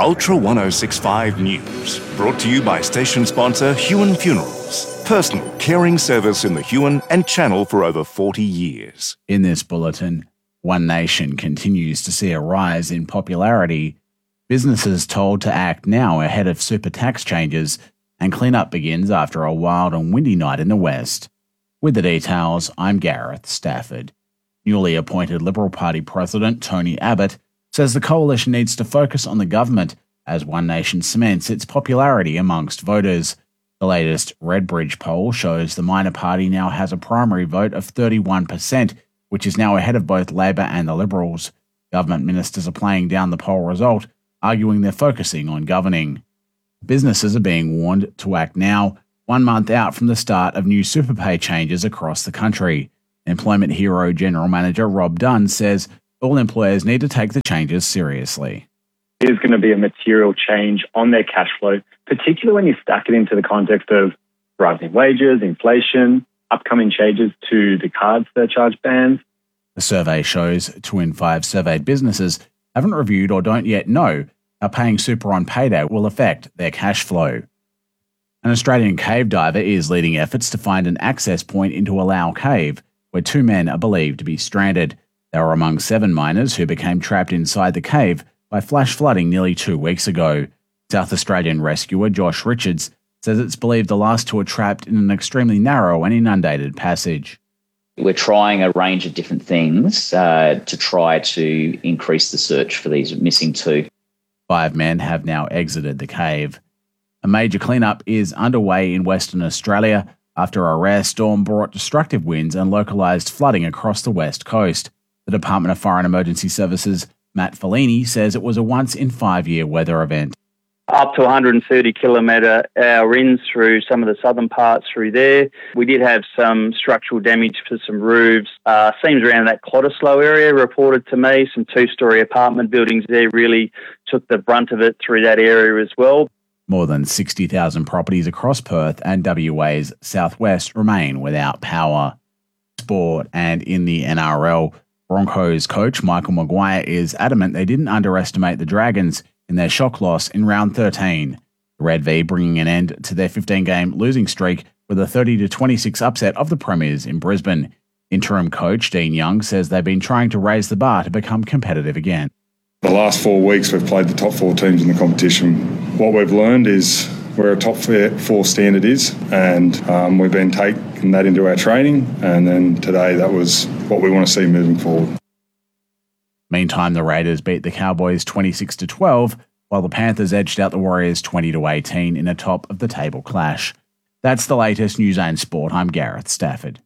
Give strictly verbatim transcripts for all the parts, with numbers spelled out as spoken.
Ultra ten sixty-five News, brought to you by station sponsor Huon Funerals, personal caring service in the Huon and Channel for over forty years. In this bulletin, One Nation continues to see a rise in popularity, businesses told to act now ahead of super tax changes, and cleanup begins after a wild and windy night in the West. With the details, I'm Gareth Stafford. Newly appointed Liberal Party President Tony Abbott says the coalition needs to focus on the government as One Nation cements its popularity amongst voters. The latest Redbridge poll shows the minor party now has a primary vote of thirty-one percent, which is now ahead of both Labor and the Liberals. Government ministers are playing down the poll result, arguing they're focusing on governing. Businesses are being warned to act now, one month out from the start of new super pay changes across the country. Employment Hero General Manager Rob Dunn says all employers need to take the changes seriously. There's going to be a material change on their cash flow, particularly when you stack it into the context of rising wages, inflation, upcoming changes to the card surcharge bans. The survey shows two in five surveyed businesses haven't reviewed or don't yet know how paying super on payday will affect their cash flow. An Australian cave diver is leading efforts to find an access point into Allow Cave, where two men are believed to be stranded. They were among seven miners who became trapped inside the cave by flash flooding nearly two weeks ago. South Australian rescuer Josh Richards says it's believed the last two are trapped in an extremely narrow and inundated passage. We're trying a range of different things uh, to try to increase the search for these missing two. Five men have now exited the cave. A major cleanup is underway in Western Australia after a rare storm brought destructive winds and localised flooding across the west coast. The Department of Foreign Emergency Services, Matt Fellini, says it was a once-in-five-year weather event. Up to one hundred thirty kilometre hour winds through some of the southern parts through there. We did have some structural damage for some roofs. Uh, seems around that Cottesloe area reported to me. Some two-storey apartment buildings there really took the brunt of it through that area as well. More than sixty thousand properties across Perth and W A's southwest remain without power. Sport and in the N R L, Broncos coach Michael Maguire is adamant they didn't underestimate the Dragons in their shock loss in round thirteen. The Red V bringing an end to their fifteen-game losing streak with a thirty to twenty-six upset of the Premiers in Brisbane. Interim coach Dean Young says they've been trying to raise the bar to become competitive again. The last four weeks we've played the top four teams in the competition. What we've learned is where a top four standard is, and um, we've been taking that into our training, and then today that was what we want to see moving forward. Meantime, the Raiders beat the Cowboys twenty-six to twelve, while the Panthers edged out the Warriors twenty to eighteen in a top-of-the-table clash. That's the latest News and Sport. I'm Gareth Stafford.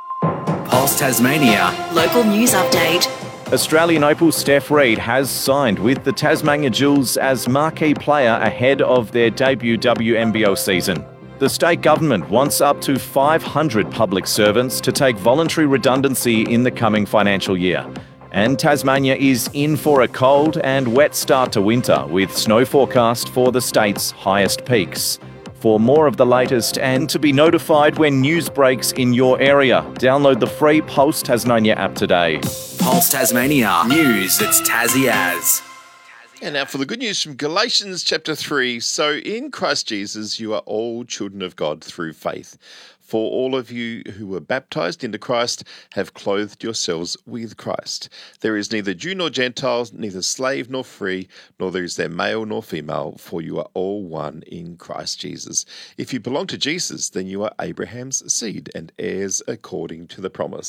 Pulse Tasmania. Local news update. Australian Opal Steph Reid has signed with the Tasmania Jewels as marquee player ahead of their debut W N B L season. The state government wants up to five hundred public servants to take voluntary redundancy in the coming financial year. And Tasmania is in for a cold and wet start to winter, with snow forecast for the state's highest peaks. For more of the latest and to be notified when news breaks in your area, download the free Pulse Tasmania app today. Pulse Tasmania. News that's Tassie as. And now for the good news from Galatians chapter three. So in Christ Jesus you are all children of God through faith. For all of you who were baptized into Christ have clothed yourselves with Christ. There is neither Jew nor Gentile, neither slave nor free, nor there is there male nor female, for you are all one in Christ Jesus. If you belong to Jesus, then you are Abraham's seed and heirs according to the promise.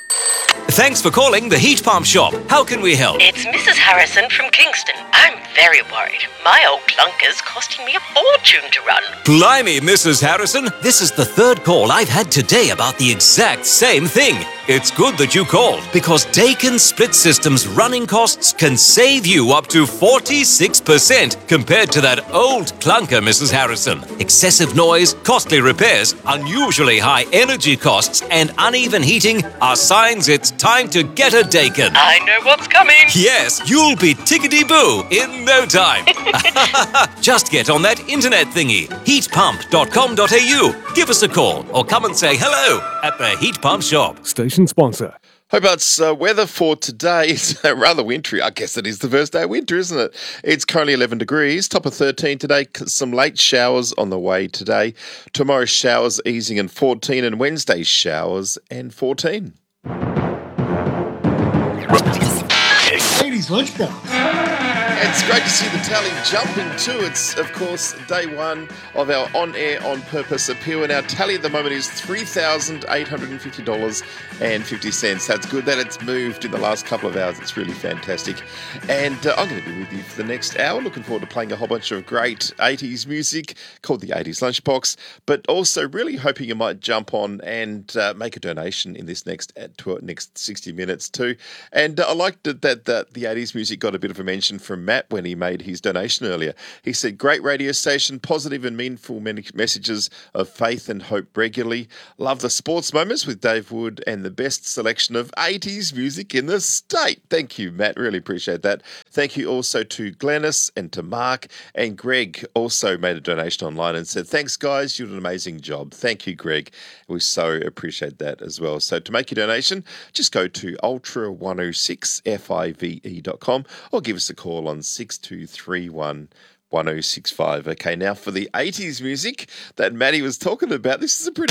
Thanks for calling the Heat Pump Shop. How can we help? It's Missus Harrison from Kingston. I'm very worried. My old clunker's costing me a fortune to run. Blimey, Missus Harrison. This is the third call I've had today about the exact same thing. It's good that you called, because Daikin Split System's running costs can save you up to forty-six percent compared to that old clunker, Missus Harrison. Excessive noise, costly repairs, unusually high energy costs, and uneven heating are signs it's time to get a Daikin. I know what's coming. Yes, you'll be tickety-boo in no time. Just get on that internet thingy, heat pump dot com dot a u. Give us a call or come and say hello at the Heat Pump Shop. Station sponsor. Hobart's uh, weather for today is uh, rather wintry. I guess it is the first day of winter, isn't it? It's currently eleven degrees, top of thirteen today. Some late showers on the way today. Tomorrow, showers easing and fourteen, and Wednesday, showers and fourteen. Ladies' lunchbox. It's great to see the tally jumping too. It's, of course, day one of our on-air, on-purpose appeal, and our tally at the moment is three thousand eight hundred fifty dollars and fifty cents. That's good that it's moved in the last couple of hours. It's really fantastic. And uh, I'm going to be with you for the next hour. Looking forward to playing a whole bunch of great eighties music called the eighties Lunchbox, but also really hoping you might jump on and uh, make a donation in this next uh, next sixty minutes too. And uh, I liked that, that, that the eighties music got a bit of a mention from Matt when he made his donation earlier. He said, great radio station, positive and meaningful messages of faith and hope regularly. Love the sports moments with Dave Wood and the best selection of eighties music in the state. Thank you, Matt. Really appreciate that. Thank you also to Glennis and to Mark, and Greg also made a donation online and said, thanks guys, you did an amazing job. Thank you, Greg. We so appreciate that as well. So to make your donation, just go to ultra one oh six five e dot com or give us a call on six two three one one oh six five. Okay, now for the eighties music that Maddie was talking about. This is a pretty